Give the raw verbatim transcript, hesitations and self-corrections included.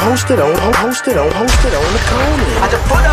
hosted on, hosted on, hosted on the Conan. I just put